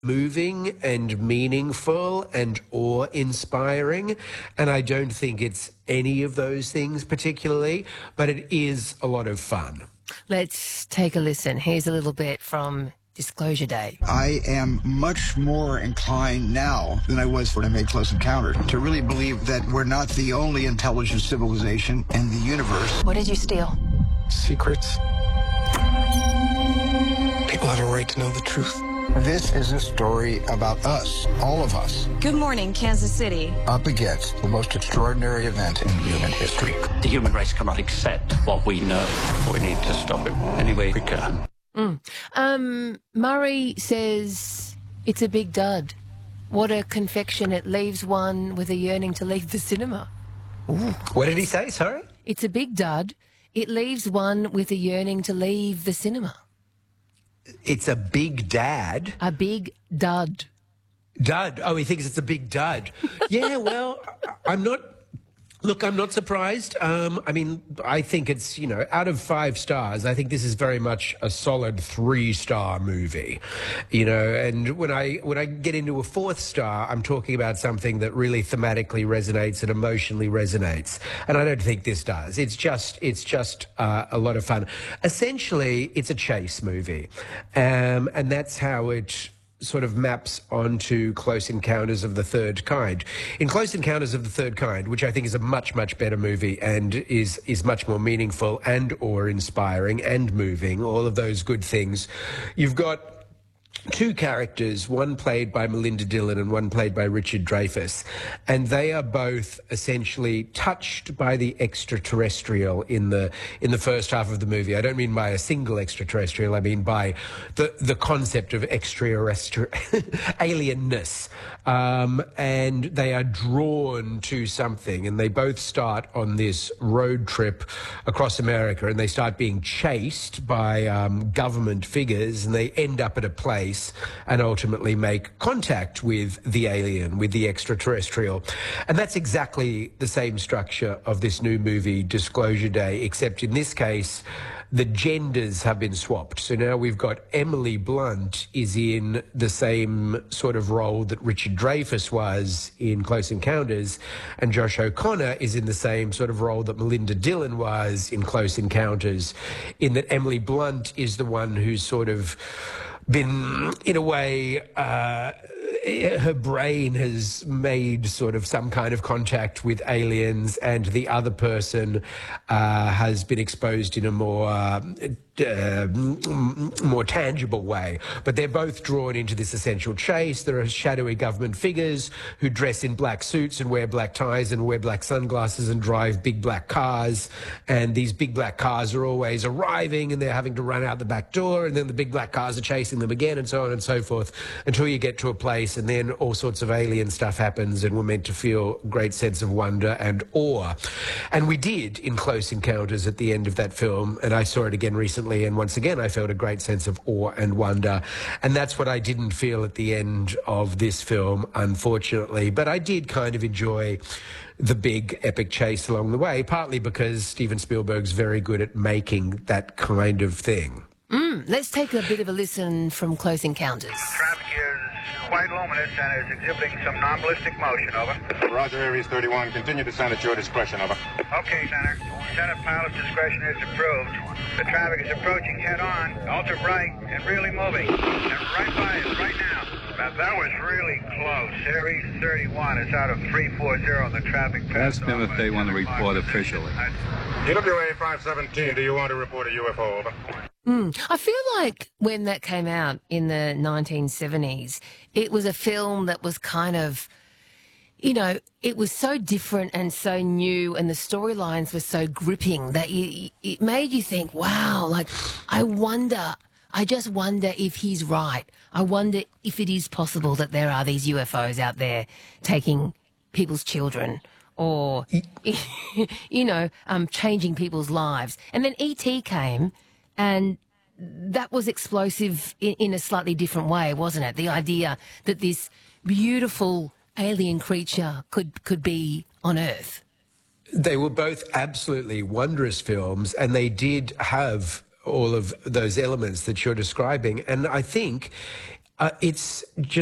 moving and meaningful and awe-inspiring, and I don't think it's any of those things particularly, but it is a lot of fun. Let's take a listen. Here's a little bit from Disclosure Day. I am much more inclined now than I was when I made Close Encounter to really believe that we're not the only intelligent civilization in the universe. What did you steal? Secrets. People have a right to know the truth. This is a story about us, all of us. Good morning, Kansas City. Up against the most extraordinary event in human history. The human race cannot accept what we know. We need to stop it any way we can. Murray says it's a big dud. What a confection. It leaves one with a yearning to leave the cinema. Ooh. What did he say? Sorry? It's a big dud. It leaves one with a yearning to leave the cinema. It's a big dad. A big dud. Dud. Oh, he thinks it's a big dud. Yeah, well, I'm not surprised. I mean, I think it's, out of 5 stars, I think this is very much a solid 3-star movie, and when I get into a 4th star, I'm talking about something that really thematically resonates and emotionally resonates. And I don't think this does. It's just a lot of fun. Essentially, it's a chase movie. And that's how it sort of maps onto Close Encounters of the Third Kind. In Close Encounters of the Third Kind, which I think is a much, much better movie and is much more meaningful and awe-inspiring and moving, all of those good things, you've got 2 characters, one played by Melinda Dillon and one played by Richard Dreyfuss, and they are both essentially touched by the extraterrestrial in the first half of the movie. I don't mean by a single extraterrestrial, I mean by the concept of alienness, and they are drawn to something, and they both start on this road trip across America, and they start being chased by government figures, and they end up at a place and ultimately make contact with the alien, with the extraterrestrial. And that's exactly the same structure of this new movie, Disclosure Day, except in this case, the genders have been swapped. So now we've got Emily Blunt is in the same sort of role that Richard Dreyfuss was in Close Encounters, and Josh O'Connor is in the same sort of role that Melinda Dillon was in Close Encounters, in that Emily Blunt is the one who's sort of been, in a way, her brain has made sort of some kind of contact with aliens, and the other person has been exposed in a more tangible way. But they're both drawn into this essential chase. There are shadowy government figures who dress in black suits and wear black ties and wear black sunglasses and drive big black cars. And these big black cars are always arriving, and they're having to run out the back door, and then the big black cars are chasing them again, and so on and so forth, until you get to a place, and then all sorts of alien stuff happens, and we're meant to feel a great sense of wonder and awe. And we did in Close Encounters at the end of that film, and I saw it again recently, and once again I felt a great sense of awe and wonder. And that's what I didn't feel at the end of this film, unfortunately. But I did kind of enjoy the big epic chase along the way, partly because Steven Spielberg's very good at making that kind of thing. Let's take a bit of a listen from Close Encounters. Traffic is quite luminous and is exhibiting some non-ballistic motion, over. Roger, Aries 31. Continue to send at your discretion, over. Okay, Center. Center pilot's discretion is approved. The traffic is approaching head-on, ultra bright, and really moving. They're right by us right now. Now, that was really close. Aries 31 is out of 340 on the traffic path. Ask them if they want to report officially. TWA 517, do you want to report a UFO, over? I feel like when that came out in the 1970s, it was a film that was kind of, it was so different and so new, and the storylines were so gripping that it made you think, wow, like, I just wonder if he's right. I wonder if it is possible that there are these UFOs out there taking people's children or, changing people's lives. And then E.T. came, and that was explosive in a slightly different way, wasn't it? The idea that this beautiful alien creature could be on Earth. They were both absolutely wondrous films, and they did have all of those elements that you're describing. And I think It's just